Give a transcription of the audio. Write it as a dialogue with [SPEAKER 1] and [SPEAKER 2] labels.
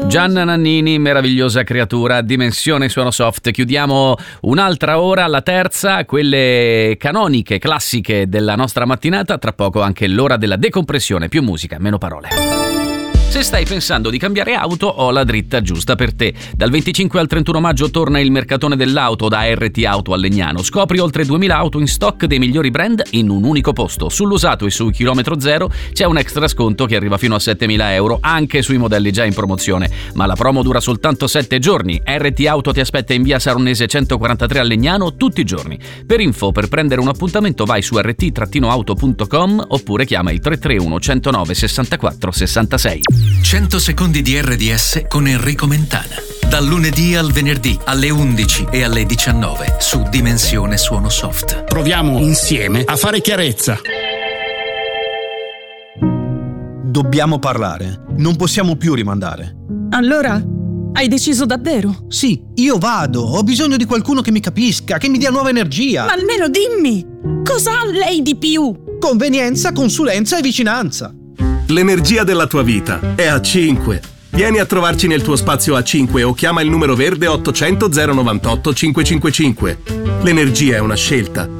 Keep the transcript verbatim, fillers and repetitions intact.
[SPEAKER 1] Gianna Nannini, meravigliosa creatura, Dimensione Suono Soft. Chiudiamo un'altra ora, la terza, quelle canoniche, classiche della nostra mattinata. Tra poco anche l'ora della decompressione, più musica, meno parole. Se stai pensando di cambiare auto, ho la dritta giusta per te. Dal venticinque al trentuno maggio torna il mercatone dell'auto da R T Auto a Legnano. Scopri oltre duemila auto in stock dei migliori brand in un unico posto. Sull'usato e sul chilometro zero c'è un extra sconto che arriva fino a settemila euro anche sui modelli già in promozione. Ma la promo dura soltanto sette giorni. R T Auto ti aspetta in via Saronese centoquarantatré a Legnano tutti i giorni. Per info, per prendere un appuntamento vai su r t auto punto com oppure chiama il tre tre uno centonove sessantaquattro sessantasei.
[SPEAKER 2] cento secondi di R D S con Enrico Mentana. Dal lunedì al venerdì alle undici e alle diciannove su Dimensione Suono Soft.
[SPEAKER 3] Proviamo insieme a fare chiarezza.
[SPEAKER 4] Dobbiamo parlare. Non possiamo più rimandare.
[SPEAKER 5] Allora, hai deciso davvero?
[SPEAKER 4] Sì, io vado. Ho bisogno di qualcuno che mi capisca, che mi dia nuova energia.
[SPEAKER 5] Ma almeno dimmi, cosa ha lei di più?
[SPEAKER 4] Convenienza, consulenza e vicinanza.
[SPEAKER 6] L'energia della tua vita è A cinque. Vieni a trovarci nel tuo spazio A cinque o chiama il numero verde ottocento zero novantotto cinquecentocinquantacinque. L'energia è una scelta.